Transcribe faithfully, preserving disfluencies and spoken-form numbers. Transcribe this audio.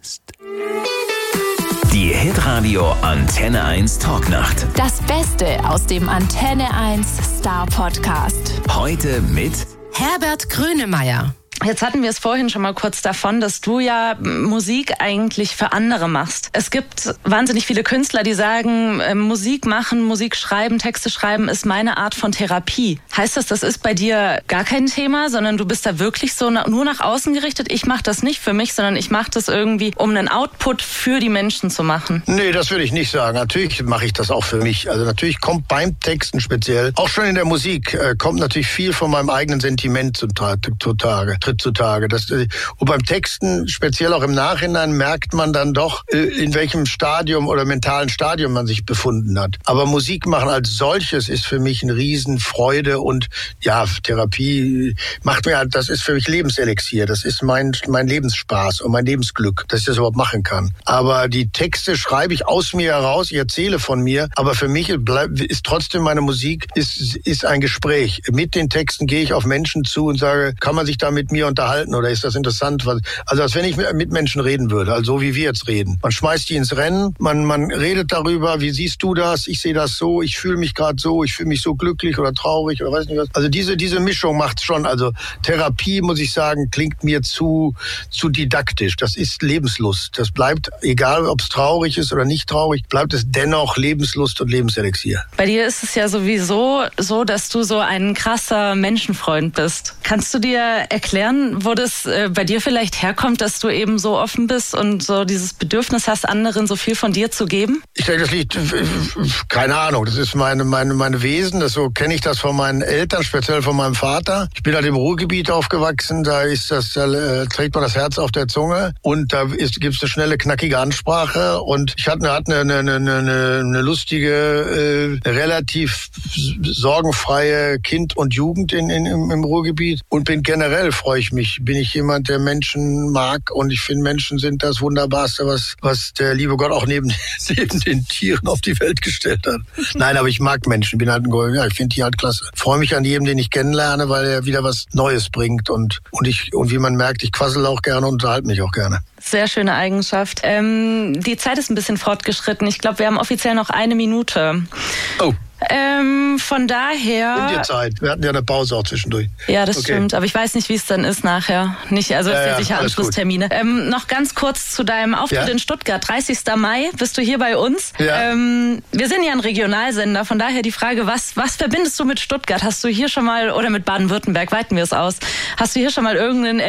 jetzt. Die Hitradio Antenne eins Talknacht. Das Beste aus dem Antenne eins Star Podcast. Heute mit Herbert Grönemeyer. Jetzt hatten wir es vorhin schon mal kurz davon, dass du ja Musik eigentlich für andere machst. Es gibt wahnsinnig viele Künstler, die sagen, äh, Musik machen, Musik schreiben, Texte schreiben ist meine Art von Therapie. Heißt das, das ist bei dir gar kein Thema, sondern du bist da wirklich so na- nur nach außen gerichtet? Ich mache das nicht für mich, sondern ich mache das irgendwie, um einen Output für die Menschen zu machen. Nee, das würde ich nicht sagen. Natürlich mache ich das auch für mich. Also natürlich kommt beim Texten speziell, auch schon in der Musik, äh, kommt natürlich viel von meinem eigenen Sentiment zutage. zutage. Das, und beim Texten, speziell auch im Nachhinein, merkt man dann doch, in welchem Stadium oder mentalen Stadium man sich befunden hat. Aber Musik machen als solches ist für mich eine Riesenfreude und ja, Therapie macht mir, das ist für mich Lebenselixier. Das ist mein, mein Lebensspaß und mein Lebensglück, dass ich das überhaupt machen kann. Aber die Texte schreibe ich aus mir heraus, ich erzähle von mir, aber für mich ist trotzdem meine Musik ist, ist ein Gespräch. Mit den Texten gehe ich auf Menschen zu und sage, kann man sich da mit mir unterhalten oder ist das interessant? Also als wenn ich mit Menschen reden würde, also so wie wir jetzt reden. Man schmeißt die ins Rennen, man, man redet darüber, wie siehst du das? Ich sehe das so, ich fühle mich gerade so, ich fühle mich so glücklich oder traurig oder weiß nicht was. Also diese, diese Mischung macht's schon. Also Therapie, muss ich sagen, klingt mir zu, zu didaktisch. Das ist Lebenslust. Das bleibt, egal ob es traurig ist oder nicht traurig, bleibt es dennoch Lebenslust und Lebenselixier. Bei dir ist es ja sowieso so, dass du so ein krasser Menschenfreund bist. Kannst du dir erklären, wo das äh, bei dir vielleicht herkommt, dass du eben so offen bist und so dieses Bedürfnis hast, anderen so viel von dir zu geben? Ich denke, das liegt, keine Ahnung, das ist meine, meine, meine Wesen, das, so kenne ich das von meinen Eltern, speziell von meinem Vater. Ich bin halt im Ruhrgebiet aufgewachsen, da ist das, da äh, trägt man das Herz auf der Zunge und da ist, gibt's eine schnelle, knackige Ansprache und ich hatte, hatte eine, eine, eine, eine lustige, äh, relativ sorgenfreie Kind und Jugend in, in, im, im Ruhrgebiet und bin generell, freue ich mich, bin ich jemand, der Menschen mag und ich finde, Menschen sind das Wunderbarste, was, was der liebe Gott auch neben, neben den Tieren auf die Welt gestellt hat. Nein, aber ich mag Menschen, bin halt ein Golden, ja, ich finde die halt klasse. Freue mich an jedem, den ich kennenlerne, weil er wieder was Neues bringt und, und ich, und wie man merkt, ich quassel auch gerne und unterhalte mich auch gerne. Sehr schöne Eigenschaft. Ähm, die Zeit ist ein bisschen fortgeschritten. Ich glaube, wir haben offiziell noch eine Minute. Oh. Ähm, von daher... In der Zeit. Wir hatten ja eine Pause auch zwischendurch. Ja, das okay. stimmt. Aber ich weiß nicht, wie es dann ist nachher. Nicht, also es ja, sind ja, sicher Anschlusstermine. Ähm, noch ganz kurz zu deinem Auftritt ja? in Stuttgart. dreißigsten Mai bist du hier bei uns. Ja. Ähm, wir sind ja ein Regionalsender. Von daher die Frage, was, was verbindest du mit Stuttgart? Hast du hier schon mal, oder mit Baden-Württemberg, weiten wir es aus, hast du hier schon mal irgendeinen